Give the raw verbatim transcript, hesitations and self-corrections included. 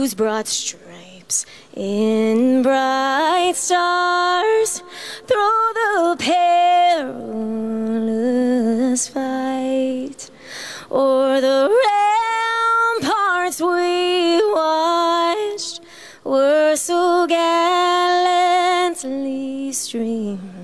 whose broad stripes in bright stars through the perilous fight, o'er the ramparts we watched were so gallantly streamed